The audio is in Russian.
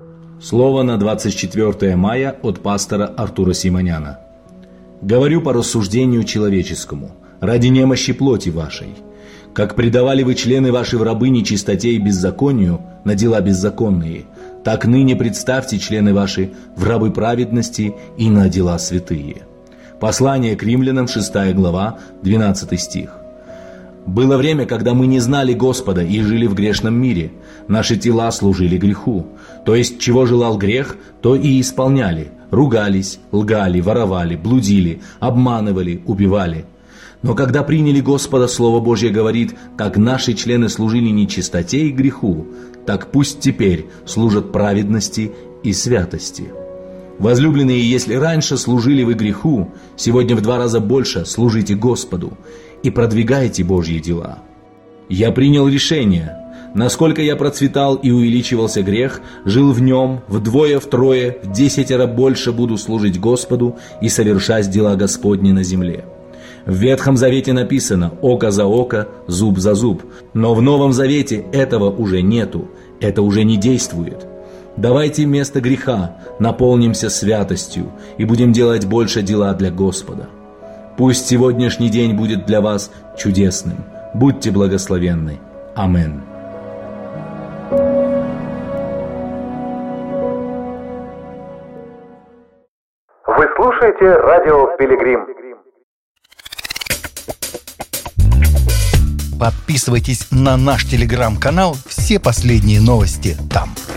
Слово на 24 мая от пастора Артура Симоняна. «Говорю по рассуждению человеческому, ради немощи плоти вашей. Как предавали вы члены ваши в рабы нечистоте и беззаконию на дела беззаконные, так ныне представьте члены ваши в рабы праведности и на дела святые». Послание к римлянам, 6 глава, 12 стих. «Было время, когда мы не знали Господа и жили в грешном мире. Наши тела служили греху. То есть, чего желал грех, то и исполняли. Ругались, лгали, воровали, блудили, обманывали, убивали. Но когда приняли Господа, Слово Божье говорит, как наши члены служили нечистоте и греху, так пусть теперь служат праведности и святости. Возлюбленные, если раньше служили вы греху, сегодня в 2 раза больше служите Господу и продвигайте Божьи дела. Я принял решение. Насколько я процветал и увеличивался грех, жил в нем, вдвое, втрое, в 10 больше буду служить Господу и совершать дела Господни на земле. В Ветхом Завете написано «око за око, зуб за зуб», но в Новом Завете этого уже нету, это уже не действует. Давайте вместо греха наполнимся святостью и будем делать больше дела для Господа. Пусть сегодняшний день будет для вас чудесным. Будьте благословенны. Аминь. Вы слушаете радио «Пилигрим». Подписывайтесь на наш телеграм-канал, все последние новости там.